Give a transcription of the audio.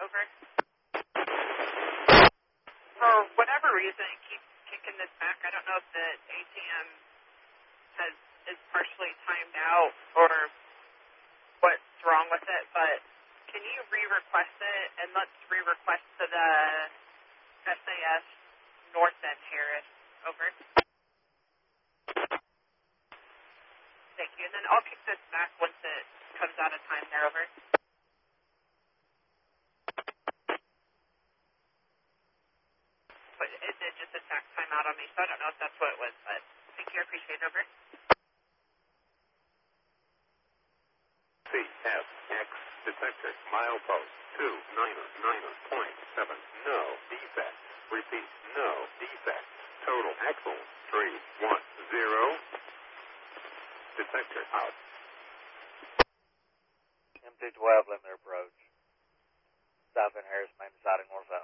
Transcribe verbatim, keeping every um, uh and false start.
over. For whatever reason, it keeps kicking this back. I don't know if the A T M has is partially timed out or what's wrong with it, but can you re-request it, and let's re-request to the S A S North End Harris, over. Thank you, and then I'll kick this back once it comes out of time there, over. But it did just attack timeout on me, so I don't know if that's what it was, but thank you, I appreciate it, over. C F X detector, milepost two niner niner point seven, no defect. Repeat, no defect. Total axle three one zero. Detector out. M two twelve, limiter approach. South End Harris, main deciding northbound.